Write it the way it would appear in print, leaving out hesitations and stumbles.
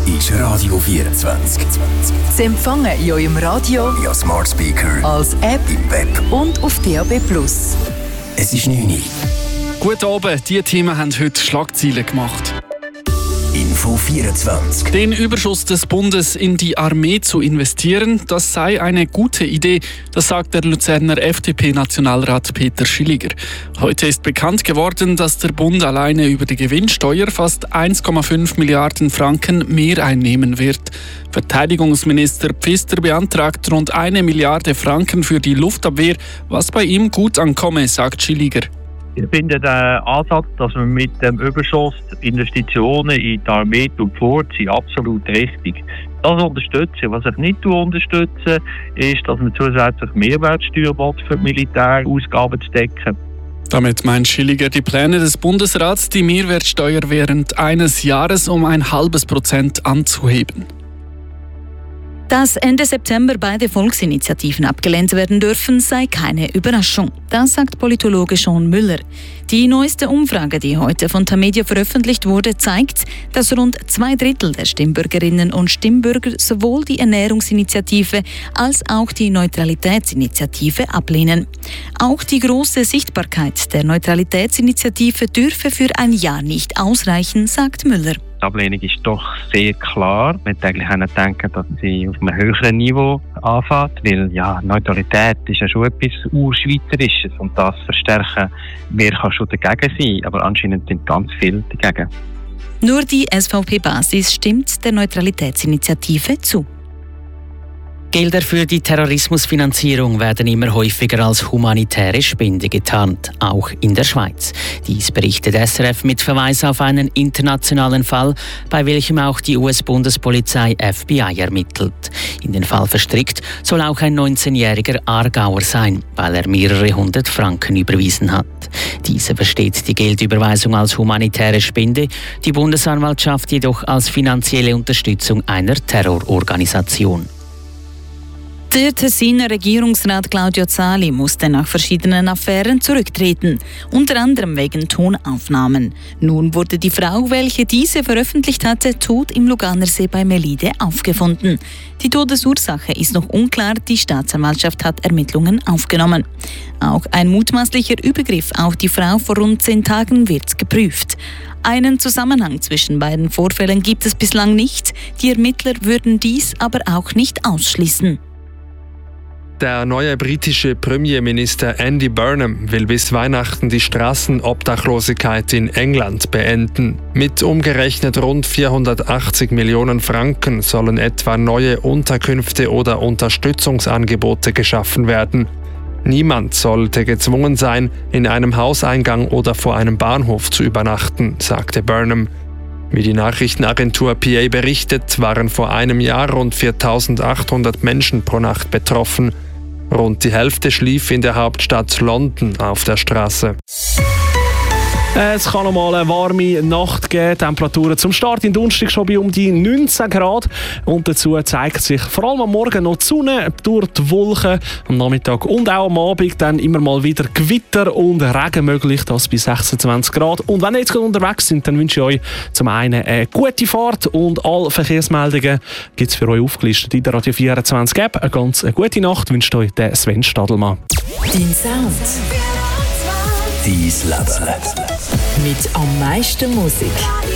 ist Radio 24. Sie empfangen in eurem Radio, via Smart Speaker, als App im Web und auf DAB+. Es ist 9 Uhr. Guten Abend, diese Themen haben heute Schlagzeilen gemacht. Info 24. Den Überschuss des Bundes in die Armee zu investieren, das sei eine gute Idee, das sagt der Luzerner FDP-Nationalrat Peter Schilliger. Heute ist bekannt geworden, dass der Bund alleine über die Gewinnsteuer fast 1,5 Milliarden Franken mehr einnehmen wird. Verteidigungsminister Pfister beantragt rund 1 Milliarde Franken für die Luftabwehr, was bei ihm gut ankomme, sagt Schilliger. Ich finde den Ansatz, dass man mit dem Überschuss Investitionen in die Armee vorzieht, absolut richtig. Das unterstütze. Was ich nicht unterstütze, ist, dass man zusätzlich Mehrwertsteuer für die Militärausgaben zu decken. Damit meint Schilliger die Pläne des Bundesrats, die Mehrwertsteuer während eines Jahres um 0,5% anzuheben. Dass Ende September beide Volksinitiativen abgelehnt werden dürfen, sei keine Überraschung. Das sagt Politologe Sean Müller. Die neueste Umfrage, die heute von Tamedia veröffentlicht wurde, zeigt, dass rund 2/3 der Stimmbürgerinnen und Stimmbürger sowohl die Ernährungsinitiative als auch die Neutralitätsinitiative ablehnen. Auch die große Sichtbarkeit der Neutralitätsinitiative dürfe für ein Ja nicht ausreichen, sagt Müller. Die Ablehnung ist doch sehr klar. Man hätte eigentlich denken, dass sie auf einem höheren Niveau anfängt, weil Neutralität ist ja schon etwas Urschweizerisches und das verstärken, wer kann schon dagegen sein, aber anscheinend sind ganz viele dagegen. Nur die SVP-Basis stimmt der Neutralitätsinitiative zu. Gelder für die Terrorismusfinanzierung werden immer häufiger als humanitäre Spende getarnt, auch in der Schweiz. Dies berichtet SRF mit Verweis auf einen internationalen Fall, bei welchem auch die US-Bundespolizei FBI ermittelt. In den Fall verstrickt soll auch ein 19-jähriger Aargauer sein, weil er mehrere 100 Franken überwiesen hat. Dieser versteht die Geldüberweisung als humanitäre Spende, die Bundesanwaltschaft jedoch als finanzielle Unterstützung einer Terrororganisation. Der Tessiner Regierungsrat Claudio Zali musste nach verschiedenen Affären zurücktreten, unter anderem wegen Tonaufnahmen. Nun wurde die Frau, welche diese veröffentlicht hatte, tot im Luganersee bei Melide aufgefunden. Die Todesursache ist noch unklar, die Staatsanwaltschaft hat Ermittlungen aufgenommen. Auch ein mutmaßlicher Übergriff auf die Frau vor rund 10 Tagen wird geprüft. Einen Zusammenhang zwischen beiden Vorfällen gibt es bislang nicht, die Ermittler würden dies aber auch nicht ausschließen. Der neue britische Premierminister Andy Burnham will bis Weihnachten die Straßenobdachlosigkeit in England beenden. Mit umgerechnet rund 480 Millionen Franken sollen etwa neue Unterkünfte oder Unterstützungsangebote geschaffen werden. Niemand sollte gezwungen sein, in einem Hauseingang oder vor einem Bahnhof zu übernachten, sagte Burnham. Wie die Nachrichtenagentur PA berichtet, waren vor einem Jahr rund 4.800 Menschen pro Nacht betroffen. Rund die Hälfte schlief in der Hauptstadt London auf der Straße. Es kann noch mal eine warme Nacht geben. Temperaturen zum Start in Donnerstag schon bei um die 19 Grad. Und dazu zeigt sich vor allem am Morgen noch die Sonne durch die Wolken. Am Nachmittag und auch am Abend dann immer mal wieder Gewitter und Regen möglich. Das bei 26 Grad. Und wenn ihr jetzt gerade unterwegs sind, dann wünsche ich euch zum einen eine gute Fahrt und alle Verkehrsmeldungen gibt es für euch aufgelistet in der Radio 24 App. Eine ganz gute Nacht wünscht euch der Sven Stadelmann. Dein Sound. Dein Leben. Mit am meisten Musik.